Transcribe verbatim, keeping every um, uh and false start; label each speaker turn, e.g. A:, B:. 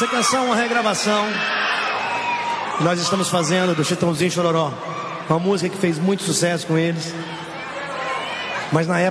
A: Essa canção é uma regravação que nós estamos fazendo do Chitãozinho e Chororó. Uma música que fez muito sucesso com eles. Mas na época